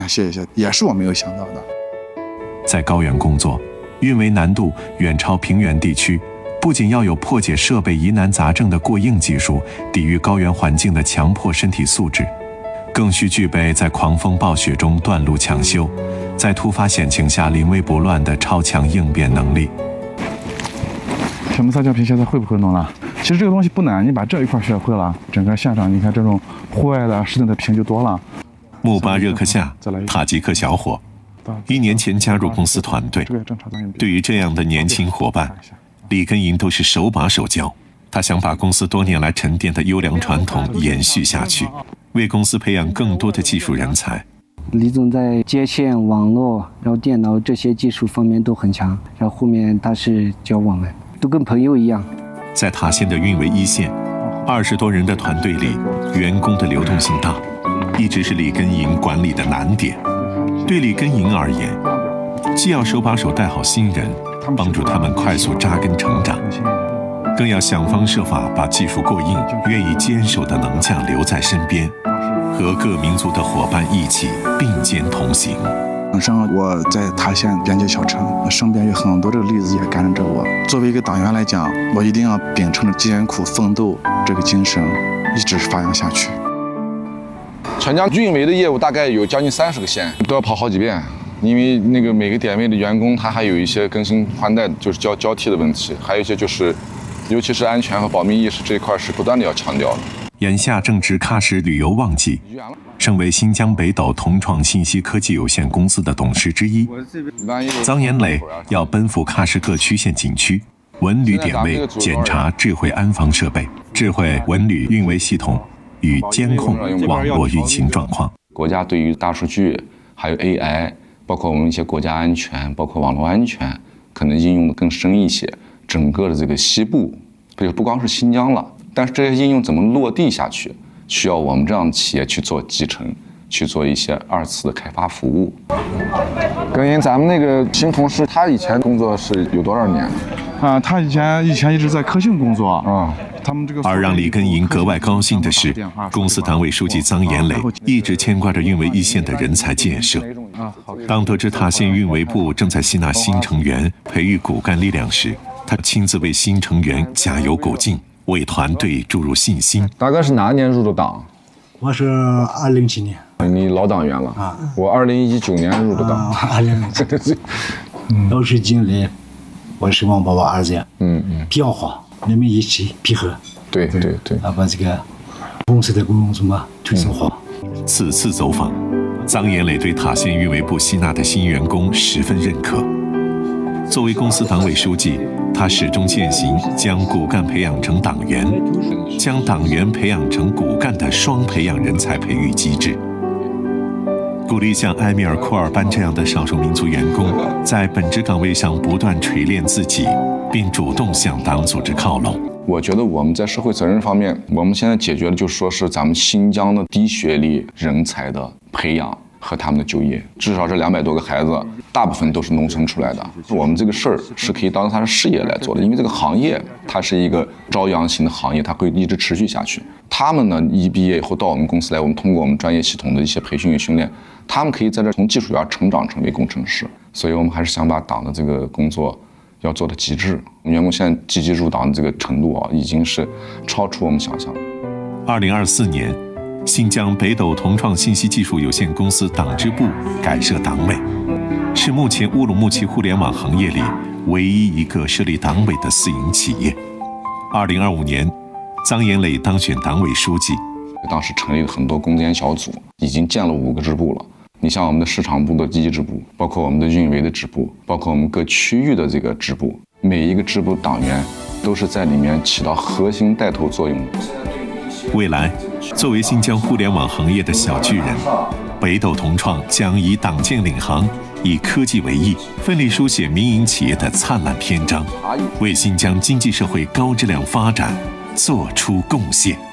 谢谢，也是我没有想到的。 在高原工作，运维难度远超平原地区，不仅要有破解设备疑难杂症的过硬技术，抵御高原环境的强迫身体素质，更需具备在狂风暴雪中断路抢修，在突发险情下临危不乱的超强应变能力。 小木擦胶皮现在会不会弄了？其实这个东西不难，你把这一块学会了，整个线上你看这种户外的室内的屏就多了。 穆巴热克夏，塔吉克小伙，1年前加入公司团队。对于这样的年轻伙伴，李根营都是手把手教。他想把公司多年来沉淀的优良传统延续下去，为公司培养更多的技术人才。 李总在接线、网络，然后电脑这些技术方面都很强，然后后面他是教我们，都跟朋友一样。 在塔县的运维一线，20多人的团队里，员工的流动性大，一直是李根营管理的难点。对李根营而言，既要手把手带好新人，帮助他们快速扎根成长，更要想方设法把技术过硬、愿意坚守的能将留在身边，和各民族的伙伴一起并肩同行。 本身我在塔县边界小城，身边有很多这个例子也感染着我。作为一个党员来讲，我一定要秉承着艰苦奋斗这个精神，一直发扬下去。 全疆运维的业务大概有将近30个县，都要跑好几遍，因为那个每个点位的员工他还有一些更新换代，就是交替的问题，还有一些就是，尤其是安全和保密意识这一块是不断的要强调的。 眼下正值喀什旅游旺季，身为新疆北斗同创信息科技有限公司的董事之一，臧延磊要奔赴喀什各区县景区，文旅点位检查智慧安防设备、智慧文旅运维系统与监控网络运行状况。 国家对于大数据还有 AI， 包括我们一些国家安全，包括网络安全，可能应用的更深一些。整个的这个西部，不光是新疆了。但是这些应用怎么落地下去，需要我们这样的企业去做集成，去做一些2次的开发服务。根营，咱们那个新同事，他以前工作是有多少年？ 他以前一直在科信工作。他们这个。 而让李根营格外高兴的是，公司党委书记臧延磊一直牵挂着运维一线的人才建设。当得知塔县运维部正在吸纳新成员、培育骨干力量时，他亲自为新成员加油鼓劲，为团队注入信心。 大哥是哪年入的党？ 我是2007年。 你老党员了啊！我2019年入的党。 2007。都是经理，我希望把我儿子比较好，你们一起配合。 对， 把这个公司的工作推送好。 此次走访，臧延磊对塔县运维部吸纳的新员工十分认可。作为公司党委书记，他始终践行将骨干培养成党员，将党员培养成骨干的双培养人才培育机制，鼓励像埃米尔库尔班这样的少数民族员工在本职岗位上不断锤炼自己，并主动向党组织靠拢。 我觉得我们在社会责任方面，我们现在解决的就是说是咱们新疆的低学历人才的培养和他们的就业，至少这200多个孩子，大部分都是农村出来的。我们这个事儿是可以当它是事业来做的，因为这个行业它是一个朝阳型的行业，它会一直持续下去。他们呢，一毕业以后到我们公司来，我们通过我们专业系统的一些培训与训练，他们可以在这从技术员成长成为工程师。所以我们还是想把党的这个工作要做到极致。员工现在积极入党的这个程度已经是超出我们想象。 2024年。新疆北斗同创信息技术有限公司党支部改设党委，是目前乌鲁木齐互联网行业里唯一一个设立党委的私营企业。2025年，臧延磊当选党委书记。 当时成立了很多攻坚小组，已经建了5个支部了。你像我们的市场部的积极支部，包括我们的运维的支部，包括我们各区域的这个支部，每一个支部党员都是在里面起到核心带头作用的。 未来，作为新疆互联网行业的小巨人，北斗同创将以党建领航，以科技为翼，奋力书写民营企业的灿烂篇章，为新疆经济社会高质量发展做出贡献。